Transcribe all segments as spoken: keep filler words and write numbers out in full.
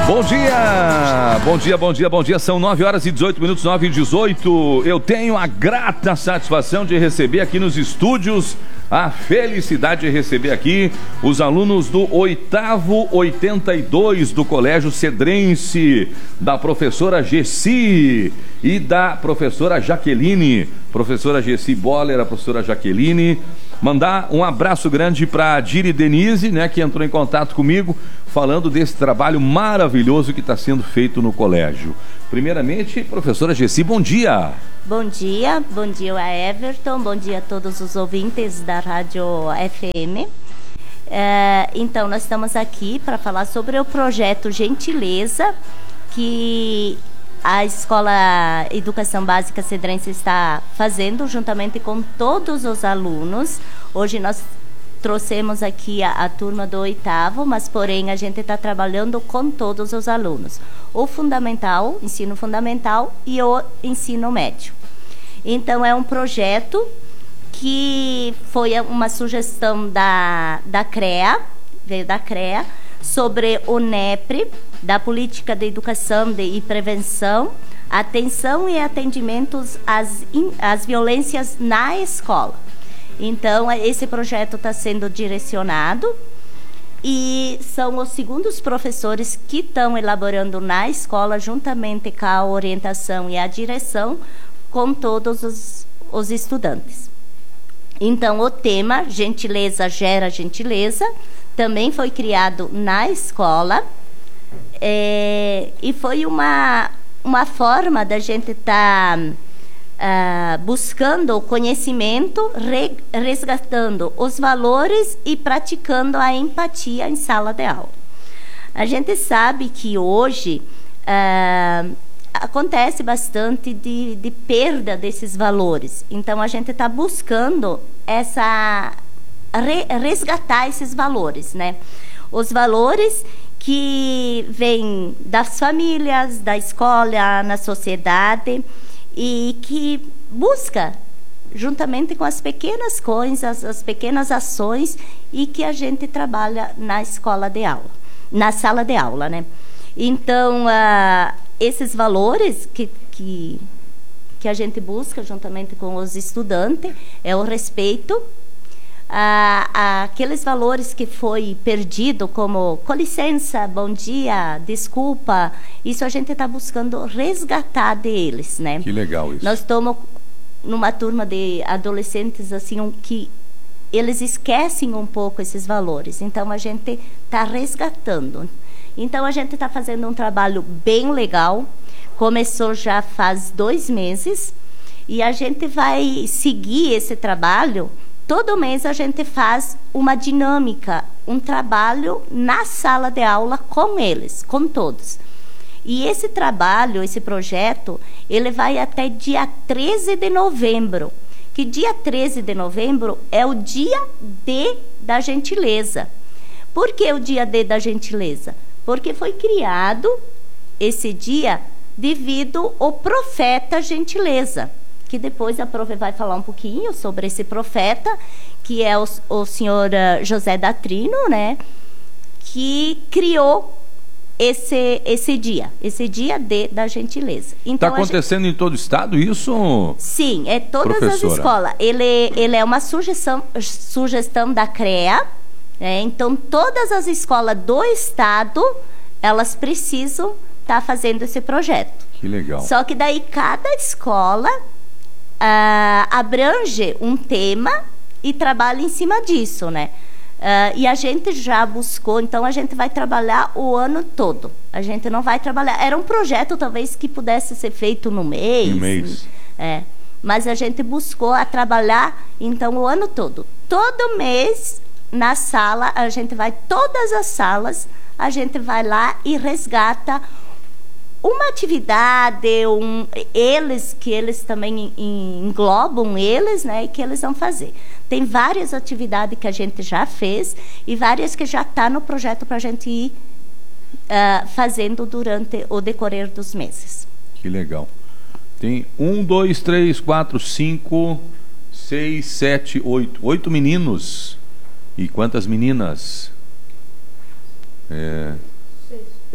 Bom dia, bom dia, bom dia, bom dia. São nove horas e dezoito minutos, nove e dezoito. Eu tenho a grata satisfação de receber aqui nos estúdios, a felicidade de receber aqui os alunos do oitavo oitenta e dois do Colégio Cedrense, da professora Gessi e da professora Jaqueline. Professora Gessi Boller, a professora Jaqueline. Mandar um abraço grande para a Diri Denise, né, que entrou em contato comigo, falando desse trabalho maravilhoso que está sendo feito no colégio. Primeiramente, professora Gessi, bom dia. Bom dia, bom dia a Everton, bom dia a todos os ouvintes da Rádio F M. É, então, nós estamos aqui para falar sobre o projeto Gentileza, que a Escola Educação Básica Cedrense está fazendo juntamente com todos os alunos. Hoje nós trouxemos aqui a, a turma do oitavo, mas porém a gente está trabalhando com todos os alunos. O fundamental, ensino fundamental e o ensino médio. Então é um projeto que foi uma sugestão da, da CREA, veio da CREA, sobre o NEPRE, da Política de Educação de, e Prevenção, Atenção e Atendimentos às, in, às Violências na Escola. Então, esse projeto está sendo direcionado e são os segundos professores que estão elaborando na escola, juntamente com a orientação e a direção, com todos os, os estudantes. Então, o tema Gentileza Gera Gentileza também foi criado na escola, é, e foi uma, uma forma da gente estar tá, uh, buscando o conhecimento, re, resgatando os valores e praticando a empatia em sala de aula. A gente sabe que hoje uh, acontece bastante de, de perda desses valores, então a gente está buscando essa... resgatar esses valores, né? Os valores que vêm das famílias, da escola, na sociedade e que busca, juntamente com as pequenas coisas, as pequenas ações e que a gente trabalha na escola de aula, na sala de aula, né? Então, uh, esses valores que, que, que a gente busca, juntamente com os estudantes, é o respeito, Ah, ah, aqueles valores que foi perdido, como com licença, bom dia, desculpa, isso a gente está buscando resgatar deles, né? Que legal isso. Nós estamos numa turma de adolescentes assim um, que eles esquecem um pouco esses valores, então a gente está resgatando. Então a gente está fazendo um trabalho bem legal, começou já faz dois meses e a gente vai seguir esse trabalho. Todo mês a gente faz uma dinâmica, um trabalho na sala de aula com eles, com todos. E esse trabalho, esse projeto, ele vai até dia treze de novembro. Que dia treze de novembro é o dia D da gentileza. Por que o dia D da gentileza? Porque foi criado esse dia devido ao profeta Gentileza, que depois a prof vai falar um pouquinho sobre esse profeta, que é o, o senhor José Datrino, né, que criou esse, esse dia, esse dia de, da gentileza. Então, está acontecendo gente... em todo o estado isso? Sim, é todas professora? As escolas. Ele, ele é uma sugestão, sugestão da CREA, né, então todas as escolas do estado, elas precisam estar tá fazendo esse projeto. Que legal. Só que daí cada escola... Uh, abrange um tema e trabalha em cima disso, né? Uh, e a gente já buscou, então a gente vai trabalhar o ano todo. A gente não vai trabalhar... Era um projeto, talvez, que pudesse ser feito no mês. No mês. É, mas a gente buscou a trabalhar, então, o ano todo. Todo mês, na sala, a gente vai... Todas as salas, a gente vai lá e resgata uma atividade, um, eles, que eles também englobam eles, né, e que eles vão fazer. Tem várias atividades que a gente já fez e várias que já estão tá no projeto para a gente ir uh, fazendo durante o decorrer dos meses. Que legal. Tem um, dois, três, quatro, cinco, seis, sete, oito. Oito meninos. E quantas meninas? É...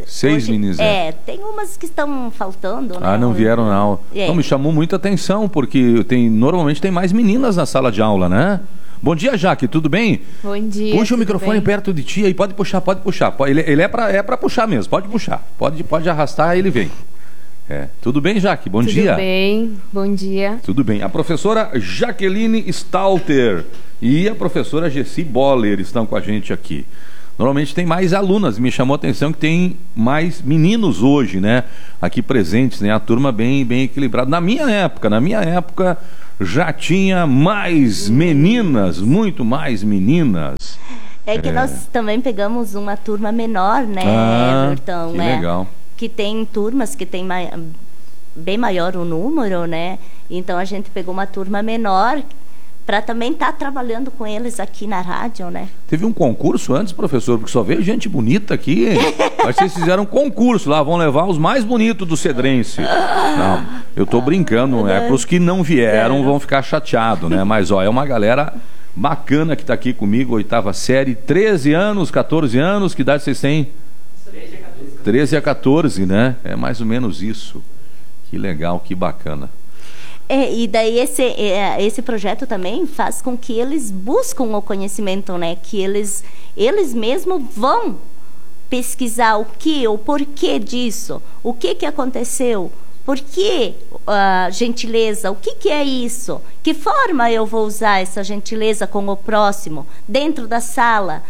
Seis hoje, meninas. É, tem umas que estão faltando, né? Ah, não vieram na aula. É. Então, me chamou muita atenção, porque tem, normalmente tem mais meninas na sala de aula, né? Bom dia, Jaque, tudo bem? Bom dia. Puxa o microfone bem? perto de ti aí, pode puxar, pode puxar. Ele, ele é pra, é pra puxar mesmo, pode puxar. Pode, pode arrastar, ele vem. É. Tudo bem, Jaque? Bom tudo dia. Tudo bem, bom dia. Tudo bem. A professora Jaqueline Stalter e a professora Gessi Boller estão com a gente aqui. Normalmente tem mais alunas, me chamou a atenção que tem mais meninos hoje, né? Aqui presentes, né? A turma bem, bem equilibrada. Na minha época, na minha época já tinha mais meninas, muito mais meninas. É que é. Nós também pegamos uma turma menor, né, ah, Everton? Que né? legal. Que tem turmas que tem mai... bem maior o número, né? Então a gente pegou uma turma menor para também estar tá trabalhando com eles aqui na rádio, né? Teve um concurso antes, professor, porque só veio gente bonita aqui. Mas vocês fizeram um concurso lá, vão levar os mais bonitos do Cedrense. Não, eu tô brincando, é para os que não vieram vão ficar chateados, né? Mas ó, é uma galera bacana que tá aqui comigo, oitava série, treze anos, quatorze anos, que idade vocês têm? treze a quatorze, né? É mais ou menos isso. Que legal, que bacana. É, e daí esse, é, esse projeto também faz com que eles buscam o conhecimento, né? Que eles, eles mesmos vão pesquisar o que, o porquê disso, o que que aconteceu, por que uh, gentileza, o que que é isso, que forma eu vou usar essa gentileza com o próximo, dentro da sala,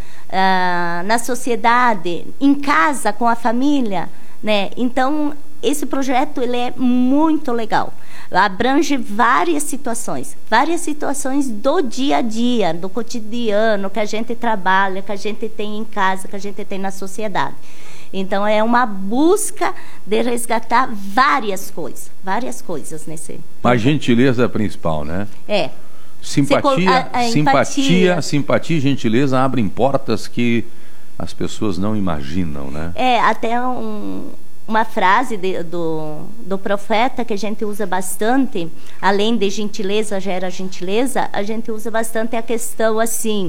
uh, na sociedade, em casa, com a família, né? Então, esse projeto ele é muito legal. Abrange várias situações, várias situações do dia a dia, do cotidiano, que a gente trabalha, que a gente tem em casa, que a gente tem na sociedade. Então, é uma busca de resgatar várias coisas, várias coisas nesse... A gentileza é a principal, né? É. Simpatia, a, a simpatia, simpatia e gentileza abrem portas que as pessoas não imaginam, né? É, até um... uma frase de, do, do profeta que a gente usa bastante, além de gentileza gera gentileza, a gente usa bastante a questão assim,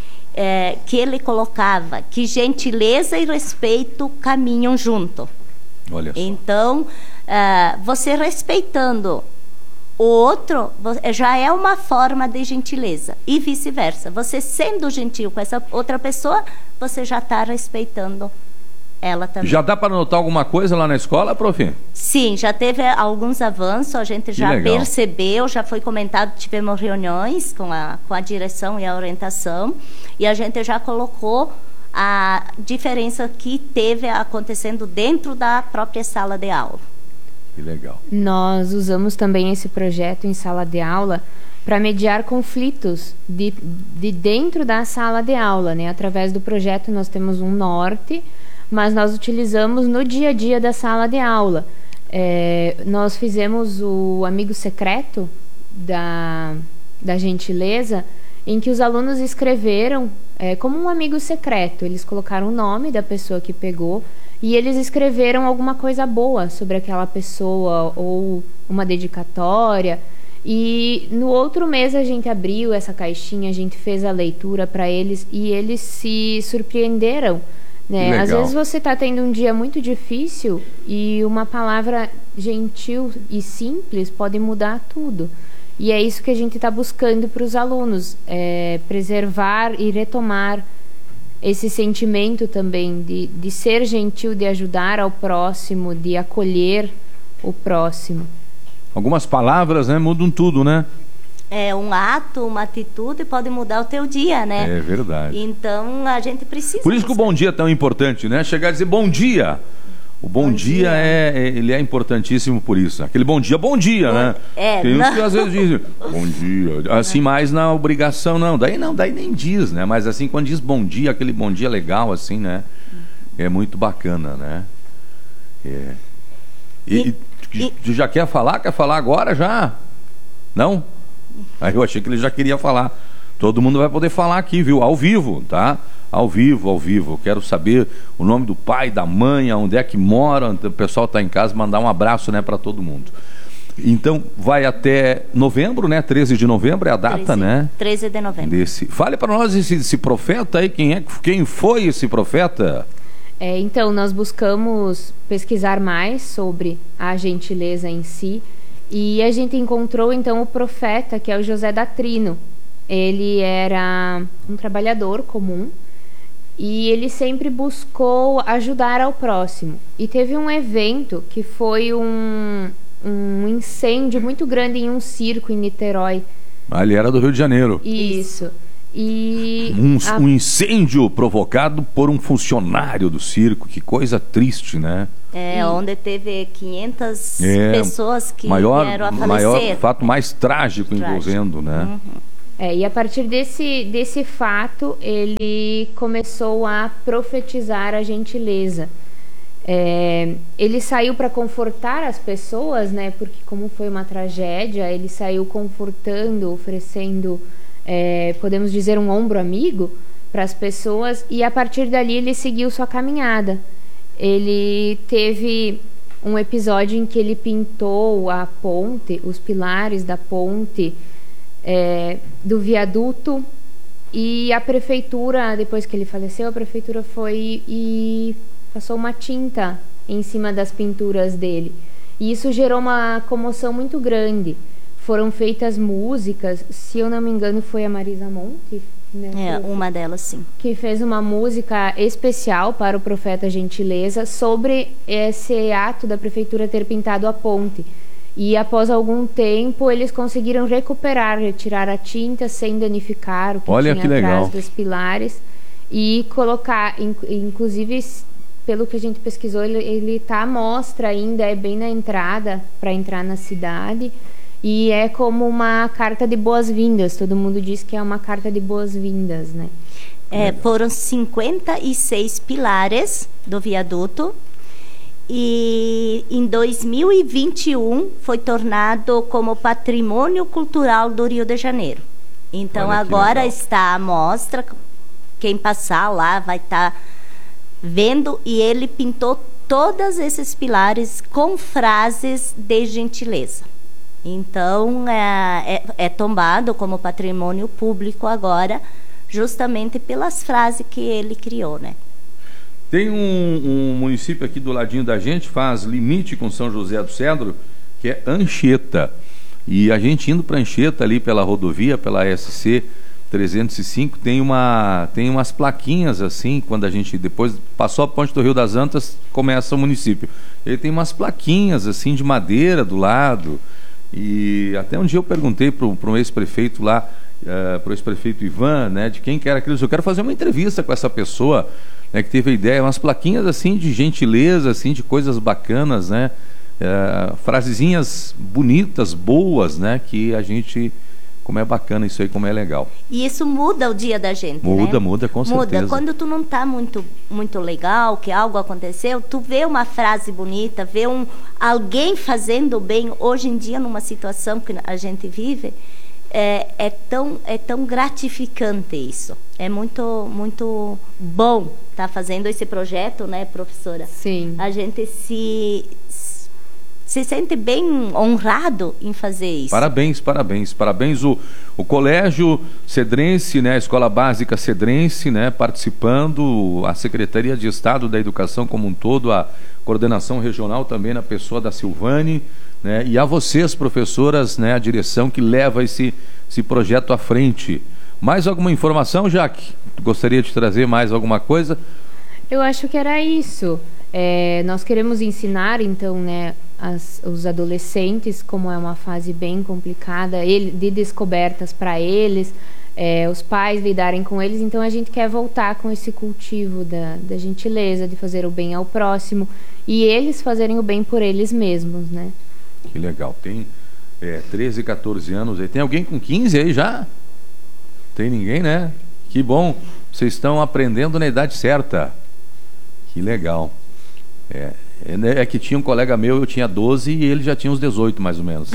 é, que ele colocava, que gentileza e respeito caminham junto. Olha só. Então, uh, você respeitando o outro, já é uma forma de gentileza, e vice-versa. Você sendo gentil com essa outra pessoa, você já está respeitando ela também. Já dá para notar alguma coisa lá na escola, prof? Sim, já teve alguns avanços, a gente já percebeu, já foi comentado, tivemos reuniões com a, com a direção e a orientação, e a gente já colocou a diferença que teve acontecendo dentro da própria sala de aula. Que legal. Nós usamos também esse projeto em sala de aula para mediar conflitos de, de dentro da sala de aula, né? Através do projeto nós temos um norte, mas nós utilizamos no dia a dia da sala de aula. É, nós fizemos o amigo secreto da, da gentileza, em que os alunos escreveram é, como um amigo secreto. Eles colocaram o nome da pessoa que pegou e eles escreveram alguma coisa boa sobre aquela pessoa ou uma dedicatória. E no outro mês a gente abriu essa caixinha, a gente fez a leitura para eles e eles se surpreenderam. Né? Às vezes você está tendo um dia muito difícil e uma palavra gentil e simples pode mudar tudo. E é isso que a gente está buscando para os alunos, é, preservar e retomar esse sentimento também de, de ser gentil, de ajudar ao próximo, de acolher o próximo. Algumas palavras, né, mudam tudo, né? É, um ato, uma atitude pode mudar o teu dia, né? É verdade. Então, a gente precisa... Por isso que o bom dia é tão importante, né? Chegar a dizer bom dia. O bom, bom dia, dia. É, é, ele é importantíssimo por isso. Aquele bom dia, bom dia, bom, né? É, Tem não. uns que às vezes dizem bom dia. Assim, não. mais na obrigação, não. Daí não, daí nem diz, né? Mas assim, quando diz bom dia, aquele bom dia legal, assim, né? É muito bacana, né? É. E, e, e... Tu já quer falar? Quer falar agora já? Não? Aí eu achei que ele já queria falar. Todo mundo vai poder falar aqui, viu? Ao vivo, tá? Ao vivo, ao vivo. Quero saber o nome do pai, da mãe, onde é que mora. O pessoal está em casa, mandar um abraço, né, para todo mundo. Então, vai até novembro, né? treze de novembro é a data, treze, né? treze de novembro. Desse. Fale para nós esse, esse profeta aí, quem, é, quem foi esse profeta? É, então, nós buscamos pesquisar mais sobre a gentileza em si e a gente encontrou, então, o profeta, que é o José da Trino. Ele era um trabalhador comum e ele sempre buscou ajudar ao próximo. E teve um evento que foi um, um incêndio muito grande em um circo em Niterói. Ah, ele era do Rio de Janeiro. Isso. E um, a... um incêndio provocado por um funcionário do circo, que coisa triste, né? É, e... onde teve quinhentas é, pessoas que maior, vieram a falecer. Maior fato mais trágico, trágico. envolvendo, né? Uhum. É, e a partir desse, desse fato, ele começou a profetizar a gentileza. É, ele saiu para confortar as pessoas, né? Porque como foi uma tragédia, ele saiu confortando, oferecendo... É, podemos dizer um ombro amigo para as pessoas, e a partir dali ele seguiu sua caminhada. Ele teve um episódio em que ele pintou a ponte, os pilares da ponte é, do viaduto, e a prefeitura, depois que ele faleceu, a prefeitura foi e passou uma tinta em cima das pinturas dele, e isso gerou uma comoção muito grande. Foram feitas músicas, se eu não me engano foi a Marisa Monte, né, é, uma delas sim, que fez uma música especial para o profeta Gentileza sobre esse ato da prefeitura ter pintado a ponte. E após algum tempo eles conseguiram recuperar, retirar a tinta sem danificar o que Olha tinha que atrás legal. dos pilares e colocar, inclusive pelo que a gente pesquisou, ele está à mostra ainda, é bem na entrada para entrar na cidade. E é como uma carta de boas-vindas. Todo mundo diz que é uma carta de boas-vindas, né? É, foram cinquenta e seis pilares do viaduto. E em dois mil e vinte e um foi tornado como patrimônio cultural do Rio de Janeiro. Então agora está à mostra. Quem passar lá vai estar vendo. E ele pintou todos esses pilares com frases de gentileza. Então, é, é, é tombado como patrimônio público agora, justamente pelas frases que ele criou, né? Tem um, um município aqui do ladinho da gente, faz limite com São José do Cedro, que é Anchieta. E a gente indo para Anchieta, ali pela rodovia, pela S C trezentos e cinco, tem, uma, tem umas plaquinhas assim, quando a gente depois passou a ponte do Rio das Antas, começa o município. Ele tem umas plaquinhas assim de madeira do lado. E até um dia eu perguntei para um ex-prefeito lá, uh, para o ex-prefeito Ivan, né, de quem que era aquilo. Eu quero fazer uma entrevista com essa pessoa, né, que teve a ideia, umas plaquinhas assim de gentileza, assim, de coisas bacanas, né, uh, frasezinhas bonitas, boas, né, que a gente... Como é bacana isso aí, como é legal. E isso muda o dia da gente, Muda, né? muda, com certeza. Muda. Quando tu não tá muito, muito legal, que algo aconteceu, tu vê uma frase bonita, vê um, alguém fazendo bem. Hoje em dia, numa situação que a gente vive, é, é, tão, é tão gratificante isso. É muito, muito bom estar fazendo esse projeto, né, professora? Sim. A gente se... se sente bem honrado em fazer isso. Parabéns, parabéns, parabéns o, o Colégio Cedrense, né, a Escola Básica Cedrense, né, participando, a Secretaria de Estado da Educação como um todo, a coordenação regional também na pessoa da Silvane, né, e a vocês, professoras, né, a direção que leva esse, esse projeto à frente. Mais alguma informação, Jaque? Gostaria de trazer mais alguma coisa? Eu acho que era isso. É, nós queremos ensinar, então, né, as, os adolescentes, como é uma fase bem complicada, ele, de descobertas para eles, é, os pais lidarem com eles, então a gente quer voltar com esse cultivo da, da gentileza, de fazer o bem ao próximo, e eles fazerem o bem por eles mesmos, né? Que legal. Tem é, treze, quatorze anos aí. Tem alguém com quinze aí já? Tem ninguém, né? Que bom. Vocês estão aprendendo na idade certa. Que legal. É, é que tinha um colega meu, eu tinha doze e ele já tinha uns dezoito, mais ou menos.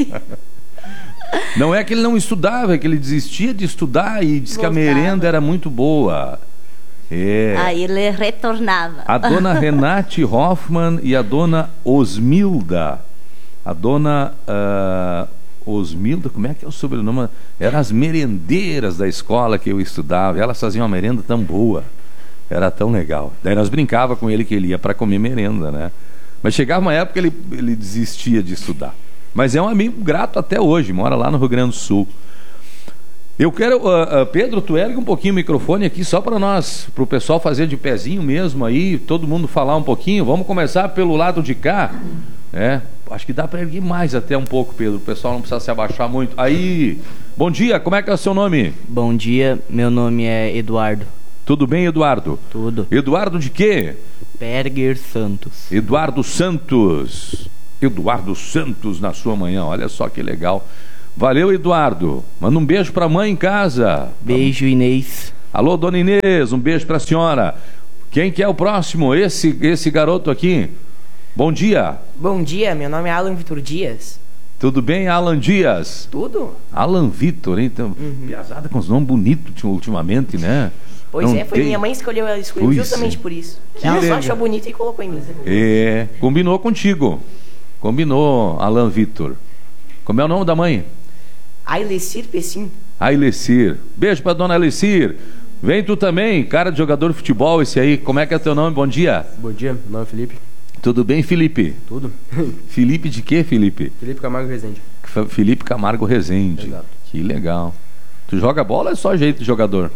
Não é que ele não estudava, é que ele desistia de estudar e disse Voltava. que a merenda era muito boa. É. Aí ele retornava. A dona Renate Hoffmann e a dona Osmilda. A dona uh, Osmilda, como é que é o sobrenome? Eram as merendeiras da escola que eu estudava. Elas faziam uma merenda tão boa. Era tão legal. Daí nós brincava com ele que ele ia para comer merenda, né? Mas chegava uma época que ele, ele desistia de estudar. Mas é um amigo grato até hoje, mora lá no Rio Grande do Sul. Eu quero, uh, uh, Pedro, tu ergue um pouquinho o microfone aqui só para nós, para o pessoal fazer de pezinho mesmo aí, todo mundo falar um pouquinho. Vamos começar pelo lado de cá. É, acho que dá para erguer mais até um pouco, Pedro. O pessoal não precisa se abaixar muito. Aí, bom dia, como é que é o seu nome? Bom dia, meu nome é Eduardo. Tudo bem, Eduardo? Tudo. Eduardo de quê? Berger Santos. Eduardo Santos. Eduardo Santos na sua manhã, olha só que legal. Valeu, Eduardo. Manda um beijo pra mãe em casa. Beijo, Inês. Alô, dona Inês, um beijo pra senhora. Quem que é o próximo? Esse, esse garoto aqui. Bom dia. Bom dia, meu nome é Alan Vitor Dias. Tudo bem, Alan Dias? Tudo? Alan Vitor, hein? Então, uhum. Piazada com os nomes bonitos ultimamente, né? Pois Não é, foi tem... minha mãe que escolheu, ela escolheu pois justamente é. por isso. Que Ela legal. só achou bonito e colocou em mim. É, combinou contigo. Combinou, Alan Vitor. Como é o nome da mãe? Ailecir Pessim. Ailecir. Beijo pra dona Ailecir. Vem tu também, cara de jogador de futebol esse aí. Como é que é teu nome? Bom dia. Bom dia, meu nome é Felipe. Tudo bem, Felipe? Tudo. Felipe de quê, Felipe? Felipe Camargo Rezende. F- Felipe Camargo Rezende. Exato. Que legal. Tu joga bola ou é só jeito de jogador?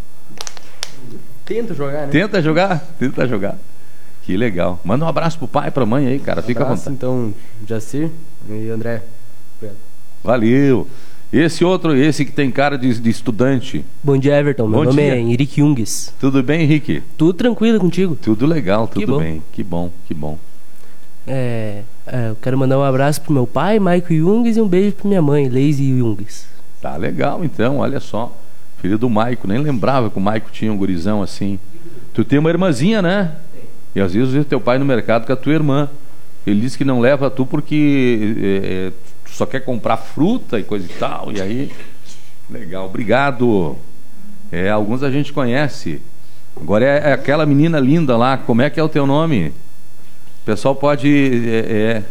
Tento jogar, né? Tenta jogar? Tenta jogar. Que legal. Manda um abraço pro pai e pra mãe aí, cara. Fica Abraço, à vontade. então, Jacir e André. Obrigado. Valeu. Esse outro, esse que tem cara de, de estudante. Bom dia, Everton. Meu Bom nome dia. é Henrique Jungues. Tudo bem, Henrique? Tudo tranquilo contigo? Tudo legal, tudo Que bom. bem. Que bom, que bom. É, é, eu quero mandar um abraço pro meu pai, Maico Jungues, e um beijo pra minha mãe, Leise Jungues. Tá legal, então, olha só. Filho do Maico, nem lembrava que o Maico tinha um gurizão assim. Tu tem uma irmãzinha, né? E às vezes vê teu pai no mercado com a tua irmã. Ele disse que não leva tu porque é, é, tu só quer comprar fruta e coisa e tal. E aí, legal, obrigado. É, alguns a gente conhece. Agora é, é aquela menina linda lá, como é que é o teu nome? O pessoal pode... É, é...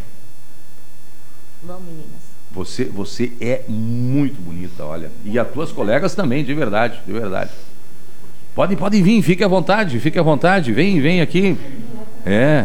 Bom, meninas. Você, você é muito bonita, olha. E as tuas colegas também, de verdade, de verdade. Podem, podem vir, fique à vontade, fique à vontade. Vem, vem aqui. É.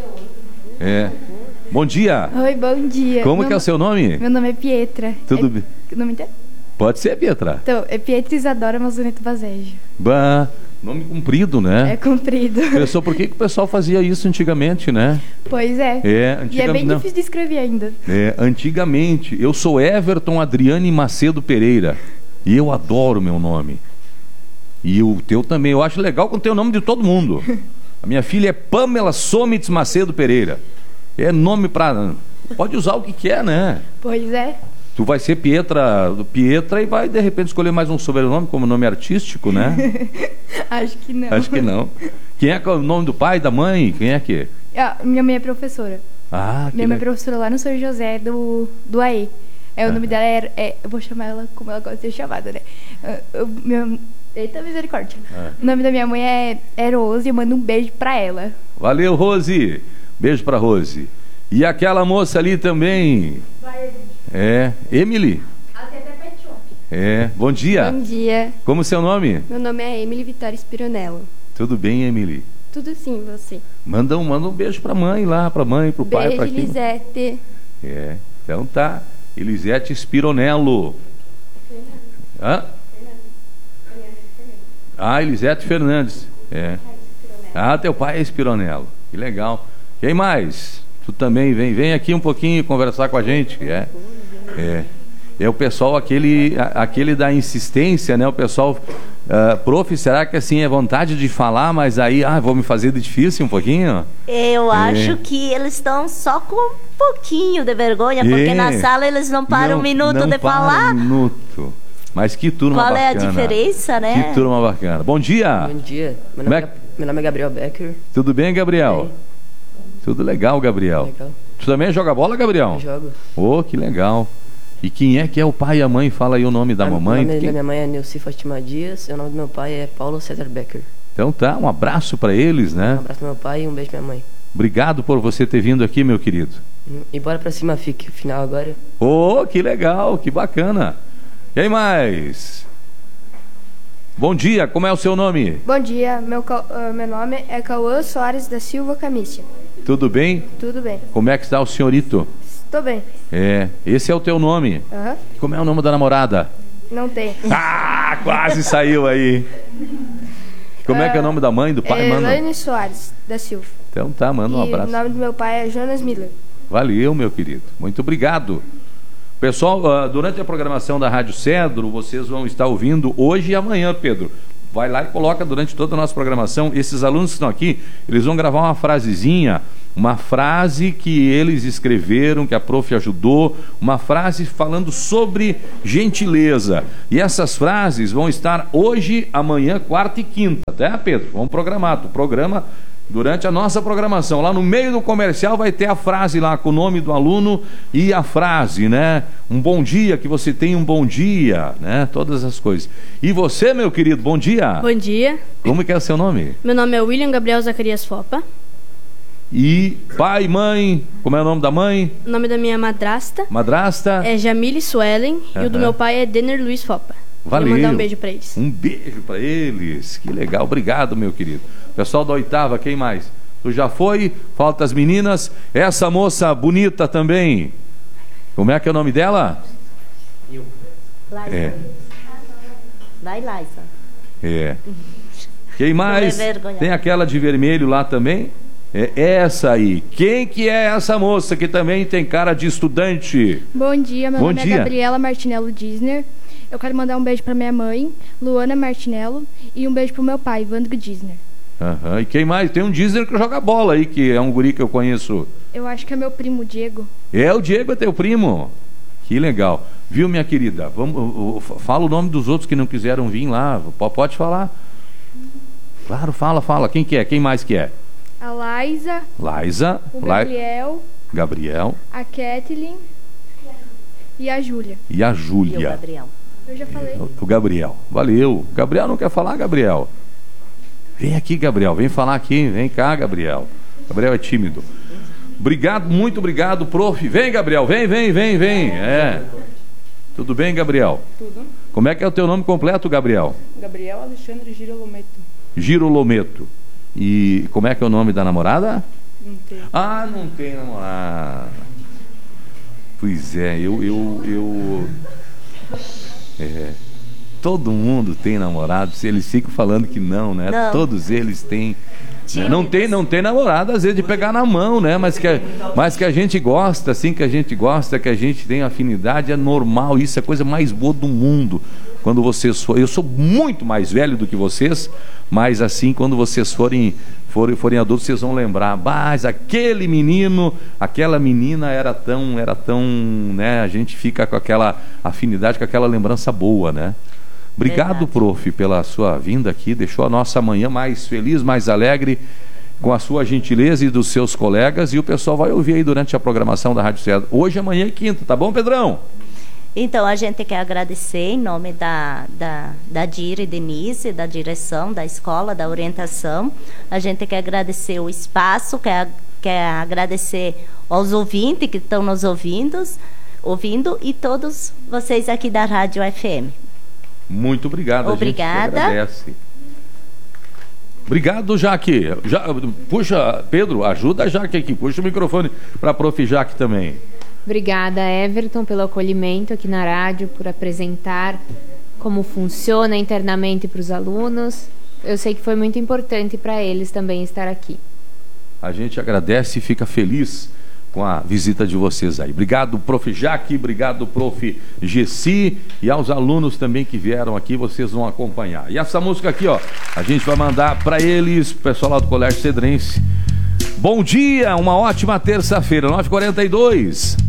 É. Bom dia. Oi, bom dia. Como meu, que é o seu nome? Meu nome é Pietra. Tudo é, bem? O nome inteiro? Pode ser, Pietra. Então, é Pietra Isadora Mazonito Bazejo. Bah, nome comprido, né? É comprido. Pessoal, por que, que o pessoal fazia isso antigamente, né? Pois é. É, E é antigamente. bem não. difícil de escrever ainda. É, antigamente, eu sou Everton Adriane Macedo Pereira. E eu adoro meu nome. E o teu também. Eu acho legal com o teu nome de todo mundo. A minha filha é Pamela Somitz Macedo Pereira. É nome pra... Pode usar o que quer, né? Pois é. Tu vai ser Pietra, Pietra e vai de repente escolher mais um sobrenome como nome artístico, né? Acho que não. Acho que não. Quem é que é o nome do pai, da mãe? Quem é que? Ah, minha mãe é professora. Ah, que Minha mãe é legal. professora lá no São José do, do A E. É, o Ah. nome dela é, é... Eu vou chamar ela como ela gosta de ser chamada, né? Ah, eu- meu, eita, misericórdia. Ah. O nome da minha mãe é, é Rose e eu mando um beijo pra ela. Valeu, Rose. Beijo pra Rose. E aquela moça ali também. É, Emily. É, bom dia. Bom dia, Como é seu nome? meu nome é Emily Vitória Spironello. Tudo bem, Emily? Tudo sim, você. Manda um, manda um beijo pra mãe lá, pra mãe, pro pai, Beijo, pra quem. Lisete. É, então tá. Elisete Spironello. Hã? Ah, Elisete Fernandes. É. Ah, teu pai é Spironello. Que legal. Quem mais? Tu também vem, vem aqui um pouquinho conversar com a gente. É. É. É o pessoal, aquele, a- aquele da insistência, né? O pessoal, ah, prof, será que assim é vontade de falar, mas aí, ah, vou me fazer de difícil um pouquinho? Eu É. acho que eles estão só com um pouquinho de vergonha, porque É. na sala eles não param Não- um minuto não de para falar. um minuto. Mas que turma Qual é a bacana. diferença, né? Que turma bacana. Bom dia. Bom dia. Meu Como nome, é é... meu nome é Gabriel Becker. Tudo bem, Gabriel? Bem. Tudo legal, Gabriel. Legal. Tu também joga bola, Gabriel? Eu jogo. Oh, que legal. E quem é que é o pai e a mãe? Fala aí o nome da Ah, mamãe. O nome Quem- da minha mãe é Nilce Fatima Dias. E o nome do meu pai é Paulo César Becker. Então tá, um abraço pra eles, Um né? abraço pro meu pai e um beijo pra minha mãe. Obrigado por você ter vindo aqui, meu querido. Hum, E bora pra cima, fique. Final agora. Oh, que legal, que bacana. E aí mais? Bom dia, como é o seu nome? Bom dia, meu, uh, meu nome é Cauã Soares da Silva Camícia. Tudo bem? Tudo bem. Como é que está o senhorito? Estou bem. É, esse é o teu nome? Aham. Uhum. Como é o nome da namorada? Não tem. Ah, quase saiu aí. Como uh, é que é o nome da mãe, do pai, é mano? Elaine Soares, da Silva. Então tá, manda um abraço. E o nome do meu pai é Jonas Miller. Valeu, meu querido. Muito obrigado. Pessoal, uh, durante a programação da Rádio Cedro, vocês vão estar ouvindo hoje e amanhã, Pedro. Vai lá e coloca durante toda a nossa programação. Esses alunos que estão aqui, eles vão gravar uma frasezinha, uma frase que eles escreveram, que a prof ajudou, uma frase falando sobre gentileza. E essas frases vão estar hoje, amanhã, quarta e quinta, tá, Pedro? Vamos programar, tu programa durante a nossa programação. Lá no meio do comercial vai ter a frase lá com o nome do aluno e a frase, né? Um bom dia, que você tenha um bom dia, né? Todas as coisas. E você, meu querido, bom dia. Bom dia. Como que é o seu nome? Meu nome é William Gabriel Zacarias Fopa. E pai, mãe, como é o nome da mãe? O nome da minha madrasta. Madrasta? É Jamile Suelen. Uhum. E o do meu pai é Denner Luiz Fopa. Valeu. Vou mandar um beijo pra eles. Um beijo pra eles. Que legal. Obrigado, meu querido. Pessoal da oitava, quem mais? Tu já foi? Falta as meninas. Essa moça bonita também. Como é que é o nome dela? Eu. Liza. É. Vai, Liza. É. Quem mais? Tem aquela de vermelho lá também? É essa aí. Quem que é essa moça que também tem cara de estudante? Bom dia, meu Bom nome dia. é Gabriela Martinello Disner. Eu quero mandar um beijo pra minha mãe, Luana Martinello, e um beijo pro meu pai, Vandro Disner. Uhum. E quem mais? Tem um Disner que joga bola aí, que é um guri que eu conheço. Eu acho que é meu primo, Diego. É, o Diego é teu primo. Que legal. Viu, minha querida? Vamos, fala o nome dos outros que não quiseram vir lá. Pode falar. Claro, fala, fala. Quem que é? Quem mais que é? A Liza. Liza. O Gabriel. Gabriel. A Kathleen. E a Júlia. E a Júlia. E o Gabriel. Eu já falei. O, o Gabriel. Valeu. Gabriel não quer falar, Gabriel? Vem aqui, Gabriel. Vem falar aqui. Vem cá, Gabriel. Gabriel é tímido. Obrigado, muito obrigado, prof. Vem, Gabriel. Vem, vem, vem, vem. É. Tudo bem, Gabriel? Tudo. Como é que é o teu nome completo, Gabriel? Gabriel Alexandre Girolometo. Girolometo. E como é que é o nome da namorada? Não tem. Ah, não tem namorada. Pois é, eu... eu, eu... É, todo mundo tem namorado. Eles ficam falando que não, né? Não. Todos eles têm. Né? Não tem, não tem namorado, às vezes, de pegar na mão, né? Mas que, a, mas que a gente gosta, assim, que a gente gosta, que a gente tem afinidade, é normal. Isso é a coisa mais boa do mundo. Quando vocês forem... Eu sou muito mais velho do que vocês, mas assim, quando vocês forem, forem, forem adultos, vocês vão lembrar. Mas aquele menino, aquela menina era tão, era tão, né? A gente fica com aquela afinidade, com aquela lembrança boa, né? Obrigado, verdade, prof, pela sua vinda aqui. Deixou a nossa manhã mais feliz, mais alegre, com a sua gentileza e dos seus colegas. E o pessoal vai ouvir aí durante a programação da Rádio Cedro. Hoje, amanhã e quinta, tá bom, Pedrão? Então, a gente quer agradecer em nome da, da, da Dira e Denise, da direção, da escola, da orientação. A gente quer agradecer o espaço, quer, quer agradecer aos ouvintes que estão nos ouvindo, ouvindo e todos vocês aqui da Rádio F M. Muito obrigado. Obrigada. A gente agradece. Obrigado, Jaque. Já, puxa, Pedro, ajuda a Jaque aqui. Puxa o microfone para a prof Jaque também. Obrigada, Everton, pelo acolhimento aqui na rádio, por apresentar como funciona internamente para os alunos. Eu sei que foi muito importante para eles também estar aqui. A gente agradece e fica feliz com a visita de vocês aí. Obrigado, prof Jaque, obrigado, prof Gessi, e aos alunos também que vieram aqui, vocês vão acompanhar. E essa música aqui, ó, a gente vai mandar para eles, pessoal lá do Colégio Cedrense. Bom dia, uma ótima terça-feira, nove e quarenta e dois.